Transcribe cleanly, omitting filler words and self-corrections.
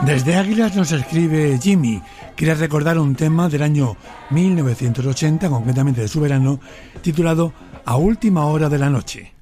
Desde Águilas nos escribe Jimmy. Quiere recordar un tema del año 1980, concretamente de su verano, titulado A última hora de la noche.